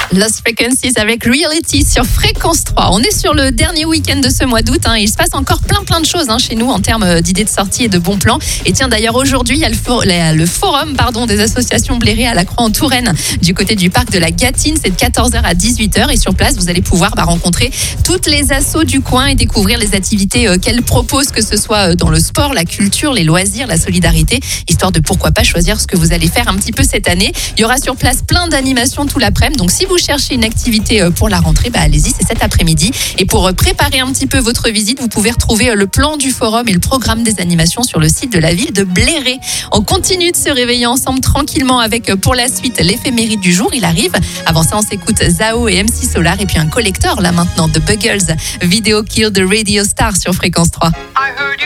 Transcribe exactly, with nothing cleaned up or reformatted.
Lost Frequencies avec Reality sur Fréquence trois. On est sur le dernier week-end de ce mois d'août. Hein. Il se passe encore plein plein de choses hein, chez nous en termes d'idées de sortie et de bons plans. Et tiens, d'ailleurs, aujourd'hui, il y a le, for- le forum pardon, des associations Bléré à la Croix en Touraine du côté du parc de la Gâtine. C'est de quatorze heures à dix-huit heures. Et sur place, vous allez pouvoir bah, rencontrer toutes les assos du coin et découvrir les activités euh, qu'elles proposent, que ce soit dans le sport, la culture, les loisirs, la solidarité, histoire de pourquoi pas choisir ce que vous allez faire un petit peu cette année. Il y aura sur place plein d'animations tout l'après-midi. Donc, si vous cherchez une activité pour la rentrée, bah, allez-y, c'est cet après-midi. Et pour préparer un petit peu votre visite, vous pouvez retrouver le plan du forum et le programme des animations sur le site de la ville de Bléré. On continue de se réveiller ensemble tranquillement avec, pour la suite, l'éphéméride du jour. Il arrive. Avant ça, on s'écoute Zao et M C Solar. Et puis un collector, là maintenant, de Buggles. Video Kill the Radio Star sur Fréquence trois.